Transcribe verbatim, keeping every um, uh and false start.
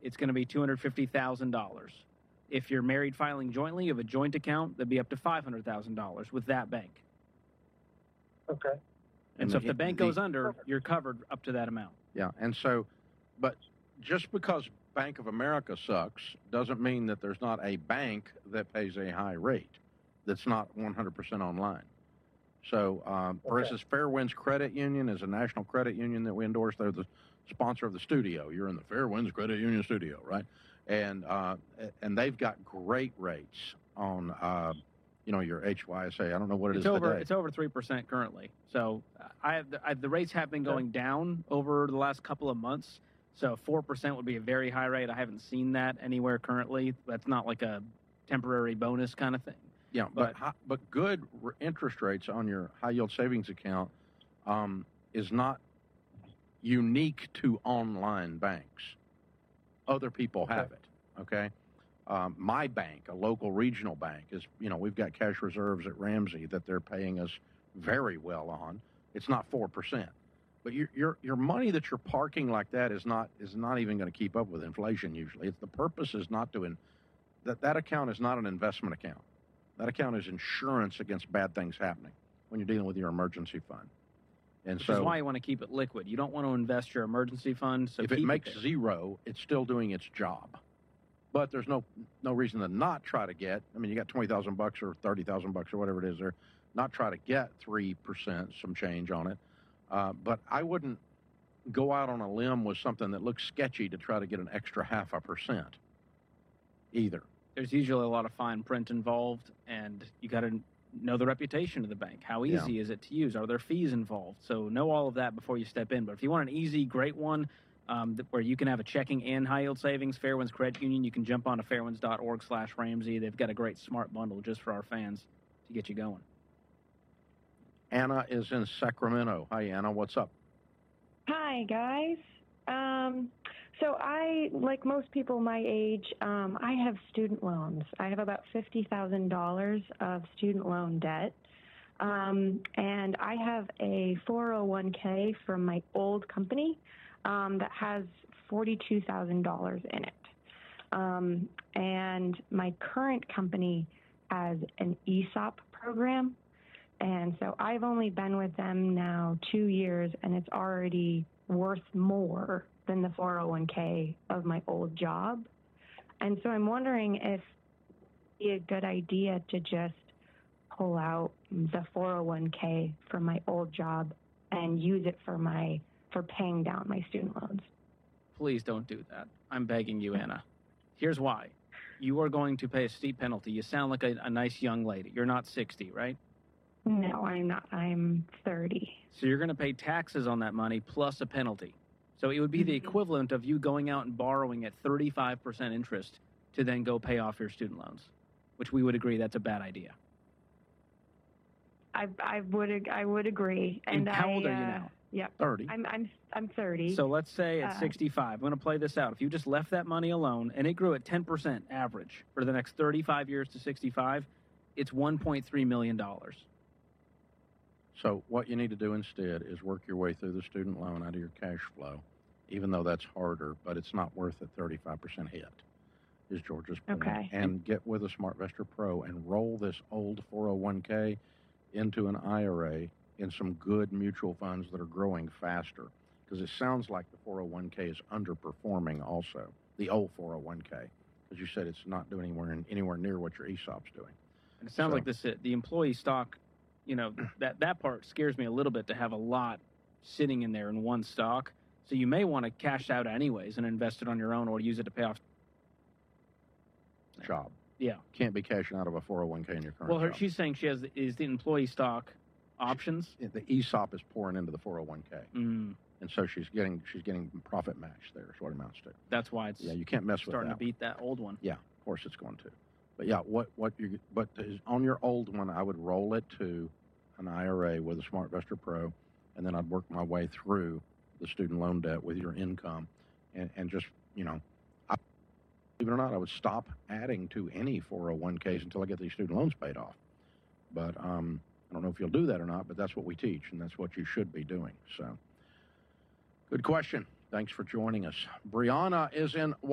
it's going to be two hundred fifty thousand dollars. If you're married filing jointly, you have a joint account, that'd be up to five hundred thousand dollars with that bank. Okay. And, And so the- if the bank the- goes under, you're covered up to that amount. Yeah, and so, but just because Bank of America sucks doesn't mean that there's not a bank that pays a high rate that's not one hundred percent online. So, um, for Okay. instance, Fairwinds Credit Union is a national credit union that we endorse. They're the sponsor of the studio. You're in the Fairwinds Credit Union studio, right? And uh, and they've got great rates on, uh, you know, your H Y S A. I don't know what it It's is over. today. It's over three percent currently. So uh, I have the, I, the rates have been going down over the last couple of months. So four percent would be a very high rate. I haven't seen that anywhere currently. That's not like a temporary bonus kind of thing. Yeah, but but, hi, but good r- interest rates on your high yield savings account um, is not unique to online banks. Other people have it. Okay, um, my bank, a local regional bank, is you know we've got cash reserves at Ramsey that they're paying us very well on. It's not four percent, but your your your money that you're parking like that is not is not even going to keep up with inflation. Usually, it's the purpose is not to in, that that account is not an investment account. That account is insurance against bad things happening when you're dealing with your emergency fund. And Which so is why you want to keep it liquid. You don't want to invest your emergency fund. So if it keep makes there. zero, it's still doing its job. But there's no no reason to not try to get. I mean, you got twenty thousand bucks or thirty thousand bucks or whatever it is there. Not try to get three percent, some change on it. Uh, but I wouldn't go out on a limb with something that looks sketchy to try to get an extra half a percent either. There's usually a lot of fine print involved, and you got to know the reputation of the bank. How easy Yeah. is it to use? Are there fees involved? So know all of that before you step in. But if you want an easy, great one um, that, where you can have a checking and high yield savings, Fairwinds Credit Union, you can jump on to fairwinds.org slash Ramsey. They've got a great smart bundle just for our fans to get you going. Anna is in Sacramento. Hi, Anna. What's up? Hi, guys. Um, so I, like most people my age, um, I have student loans. I have about fifty thousand dollars of student loan debt. Um, and I have a four oh one k from my old company um, that has forty-two thousand dollars in it. Um, and my current company has an E S O P program. And so I've only been with them now two years, and it's already worth more than the four oh one k of my old job. And so I'm wondering if it'd be a good idea to just pull out the four oh one k from my old job and use it for my for paying down my student loans. Please don't do that. I'm begging you, Anna. Here's why. You are going to pay a steep penalty. You sound like a, a nice young lady. You're not sixty, right? No, I'm not. I'm thirty. So you're going to pay taxes on that money plus a penalty. So it would be the Mhm. equivalent of you going out and borrowing at thirty-five percent interest to then go pay off your student loans, which we would agree that's a bad idea. I I would ag- I would agree. And how I, old are you uh, now? Yep. thirty. I'm I'm I'm thirty. So let's say at Uh, sixty-five, I'm going to play this out. If you just left that money alone and it grew at ten percent average for the next thirty-five years to sixty-five, it's one point three million dollars. So what you need to do instead is work your way through the student loan out of your cash flow, even though that's harder, but it's not worth a thirty-five percent hit, is George's point. Okay. And get with a SmartVestor Pro and roll this old four oh one k into an I R A in some good mutual funds that are growing faster. Because it sounds like the four oh one k is underperforming also, the old four oh one k, because you said it's not doing anywhere, anywhere near what your E S O P's doing. And it sounds So- like this the employee stock, you know, that, that part scares me a little bit to have a lot sitting in there in one stock. So you may want to cash out anyways and invest it on your own or use it to pay off. Job. Yeah. Can't be cashing out of a four oh one k in your current Well, her, job. she's saying she has the, is the employee stock options. The E S O P is pouring into the four oh one k, Mm, and so she's getting she's getting profit match there. Is what it amounts to. that's why it's Yeah, you can't mess with starting that. to beat that old one. Yeah, of course it's going to. But yeah, what what you but is on your old one, I would roll it to an I R A with a SmartVestor Pro, and then I'd work my way through the student loan debt with your income, and and just you know, I, believe it or not, I would stop adding to any four oh one k's until I get these student loans paid off. But um, I don't know if you'll do that or not, but that's what we teach, and that's what you should be doing. So, good question. Thanks for joining us. Brianna is in